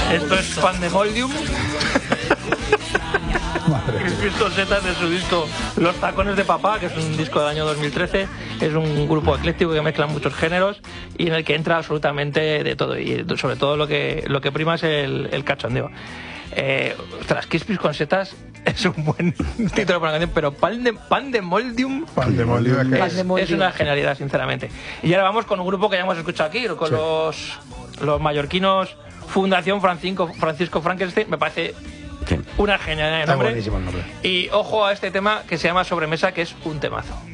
Esto es Pandemonium. Crispin Setas de su disco Los Tacones de Papá, que es un disco del año 2013. Es un grupo ecléctico que mezcla muchos géneros y en el que entra absolutamente de todo, y sobre todo lo que prima es el cachondeo. Ostras, Crispin con Setas es un buen título para una canción, pero Pandemonium es una genialidad, sinceramente. Y ahora vamos con un grupo que ya hemos escuchado aquí, con los mallorquinos Fundación Francisco Frankenstein. Me parece una genialidad de nombre. Buenísimo el nombre. Y ojo a este tema que se llama Sobremesa, que es un temazo.